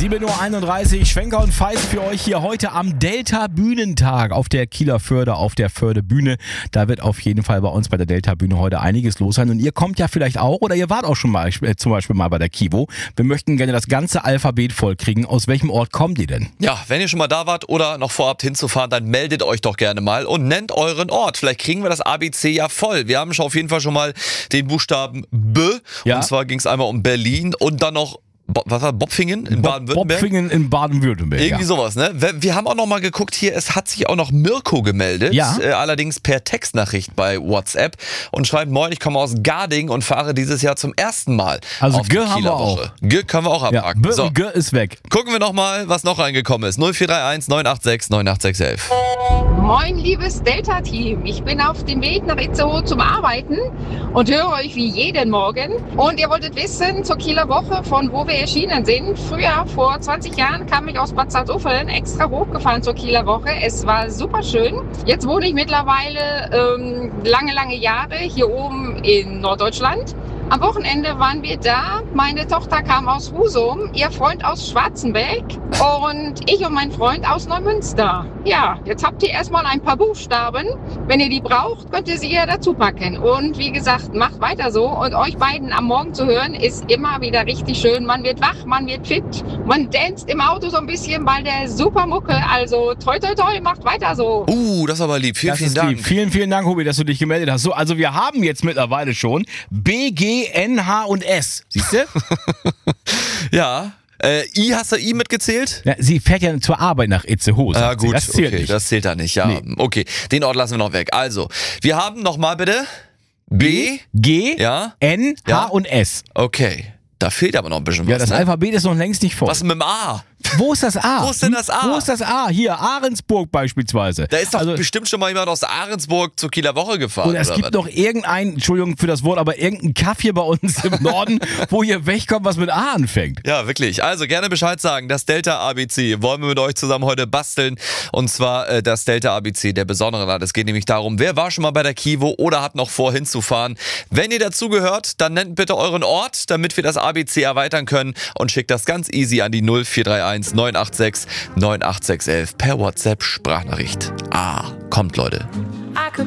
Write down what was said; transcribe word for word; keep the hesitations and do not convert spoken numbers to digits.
sieben Uhr einunddreißig, Schwenker und Feist für euch hier heute am Delta Bühnentag auf der Kieler Förde, auf der Förde Bühne. Da wird auf jeden Fall bei uns bei der Delta Bühne heute einiges los sein. Und ihr kommt ja vielleicht auch oder ihr wart auch schon mal äh, zum Beispiel mal bei der Kivo. Wir möchten gerne das ganze Alphabet vollkriegen. Aus welchem Ort kommt ihr denn? Ja, wenn ihr schon mal da wart oder noch vorhabt hinzufahren, dann meldet euch doch gerne mal und nennt euren Ort. Vielleicht kriegen wir das A B C ja voll. Wir haben schon auf jeden Fall schon mal den Buchstaben B. Ja. Und zwar ging es einmal um Berlin und dann noch Bo- was war Bopfingen in Baden-Württemberg? Bopfingen in Baden-Württemberg. Irgendwie ja. sowas, ne? Wir wir haben auch noch mal geguckt hier, es hat sich auch noch Mirko gemeldet, Ja. äh, allerdings per Textnachricht bei WhatsApp und schreibt: Moin, ich komme aus Garding und fahre dieses Jahr zum ersten Mal Also auf die G haben Kieler wir auch. Woche. G können wir auch Ja, abhaken. B so, und G ist weg. gucken wir noch mal, was noch reingekommen ist. null vier drei eins neun acht sechs neun acht sechs eins eins. Moin, liebes Delta-Team. Ich bin auf dem Weg nach Itzehoe zum Arbeiten und höre euch wie jeden Morgen. Und ihr wolltet wissen zur Kieler Woche, von wo wir erschienen sind. Früher, vor zwanzig Jahren, kam ich aus Bad Salzuflen extra hochgefahren zur Kieler Woche. Es war super schön. Jetzt wohne ich mittlerweile ähm, lange, lange Jahre hier oben in Norddeutschland. Am Wochenende waren wir da. Meine Tochter kam aus Husum, ihr Freund aus Schwarzenberg und ich und mein Freund aus Neumünster. Ja, jetzt habt ihr erstmal ein paar Buchstaben. Wenn ihr die braucht, könnt ihr sie ja dazu packen. Und wie gesagt, macht weiter so. Und euch beiden am Morgen zu hören, ist immer wieder richtig schön. Man wird wach, man wird fit. Man danst im Auto so ein bisschen bei der Supermucke. Also toi, toi, toi, macht weiter so. Uh, das ist aber lieb. Vielen, Das vielen ist Dank. lieb. Vielen, vielen Dank, Hubi, dass du dich gemeldet hast. So, also wir haben jetzt mittlerweile schon B, G, N, H und S. Siehst du? Ja. Äh, I, hast du I mitgezählt? Ja, sie fährt ja zur Arbeit nach Itzehoe. Ah, sagt sie. gut, Das zählt okay, nicht. das zählt da nicht, ja. Nee. Okay, den Ort lassen wir noch weg. Also, wir haben nochmal bitte B, G, ja, N, H Ja. und S. okay. Da fehlt aber noch ein bisschen Ja, was, das ne? Alphabet ist noch längst nicht voll. Was mit dem A? Wo ist das A? Wo ist denn das A? Wo ist das A? Hier, Ahrensburg beispielsweise. Da ist doch also, bestimmt schon mal jemand aus Ahrensburg zur Kieler Woche gefahren. oder es oder gibt was? noch irgendein, Entschuldigung für das Wort, aber irgendein Kaff hier bei uns im Norden, wo ihr wegkommt, was mit A anfängt. Ja, wirklich. Also gerne Bescheid sagen. Das Delta A B C wollen wir mit euch zusammen heute basteln. Und zwar äh, das Delta A B C der besonderen Art. Es geht nämlich darum, wer war schon mal bei der Kivo oder hat noch vor hinzufahren. Wenn ihr dazugehört, dann nennt bitte euren Ort, damit wir das A B C erweitern können und schickt das ganz easy an die null vier drei eins neun acht sechs neun acht sechs eins eins per WhatsApp Sprachnachricht. Ah, kommt Leute.